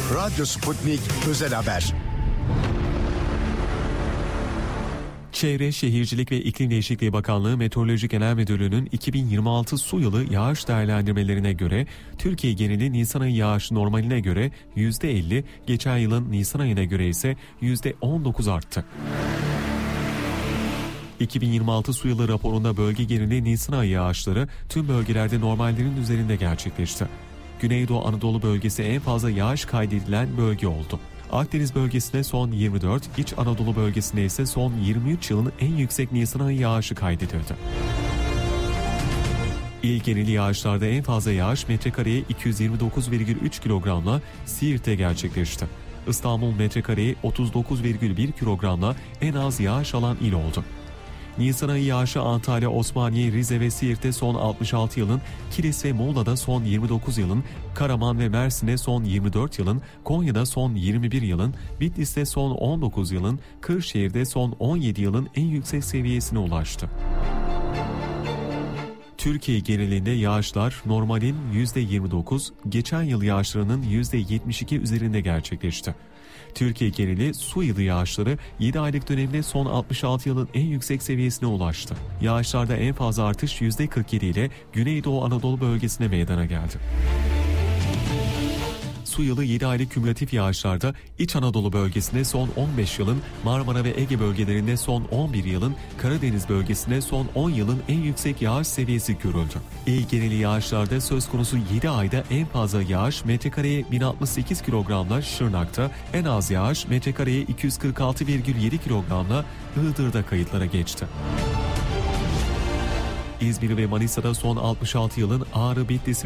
Radyo Sputnik Özel Haber. Çevre, Şehircilik ve İklim Değişikliği Bakanlığı Meteoroloji Genel Müdürlüğü'nün 2026 su yılı yağış değerlendirmelerine göre Türkiye geneli Nisan ayı yağışı normaline göre %50, geçen yılın Nisan ayına göre ise %19 arttı. 2026 su yılı raporunda bölge geneli Nisan ayı yağışları tüm bölgelerde normallerin üzerinde gerçekleşti. Güneydoğu Anadolu bölgesi en fazla yağış kaydedilen bölge oldu. Akdeniz bölgesine son 24, İç Anadolu bölgesine ise son 23 yılın en yüksek Nisan ayı yağışı kaydedildi. İl geneli yağışlarda en fazla yağış metrekareye 229,3 kilogramla Siirt'te gerçekleşti. İstanbul metrekareye 39,1 kilogramla en az yağış alan il oldu. Nisan ayı yağışı Antalya, Osmaniye, Rize ve Siirt'te son 66 yılın, Kilis ve Muğla'da son 29 yılın, Karaman ve Mersin'de son 24 yılın, Konya'da son 21 yılın, Bitlis'te son 19 yılın, Kırşehir'de son 17 yılın en yüksek seviyesine ulaştı. Türkiye genelinde yağışlar normalin %29, geçen yıl yağışlarının %72 üzerinde gerçekleşti. Türkiye geneli su yılı yağışları 7 aylık dönemde son 66 yılın en yüksek seviyesine ulaştı. Yağışlarda en fazla artış %47 ile Güneydoğu Anadolu bölgesine meydana geldi. Su yılı 7 aylık kümülatif yağışlarda İç Anadolu bölgesinde son 15 yılın, Marmara ve Ege bölgelerinde son 11 yılın, Karadeniz bölgesinde son 10 yılın en yüksek yağış seviyesi görüldü. İl geneli yağışlarda söz konusu 7 ayda en fazla yağış metrekareye 1068 kilogramla Şırnak'ta, en az yağış metrekareye 246,7 kilogramla Iğdır'da kayıtlara geçti. İzmir ve Manisa'da son 66 yılın, Ağrı, Bitlis